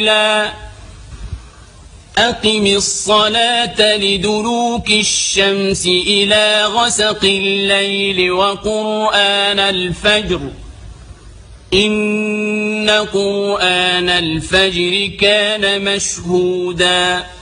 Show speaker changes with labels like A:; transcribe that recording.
A: أقم الصلاة لدلوك الشمس إلى غسق الليل وقرآن الفجر إن قرآن الفجر كان مشهودا